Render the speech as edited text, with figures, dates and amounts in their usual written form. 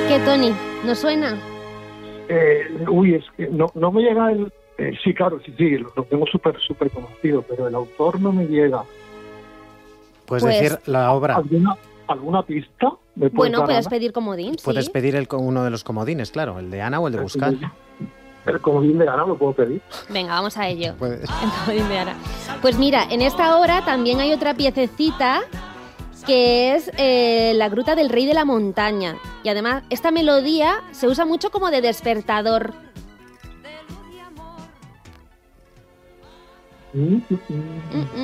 ¿Qué, Tony? ¿No suena? Es que no me llega el... sí, claro, sí, lo tengo súper conocido, pero el autor no me llega. Puedes decir la obra. ¿Alguna pista? Bueno, puedes pedir comodín, Puedes sí. pedir uno de los comodines, claro, el de Ana o el de buscar. ¿El comodín de Ana lo puedo pedir? Venga, vamos a ello. Puedes. El comodín de Ana. Pues mira, en esta obra también hay otra piececita que es La Gruta del Rey de la Montaña. Y además, esta melodía se usa mucho como de despertador.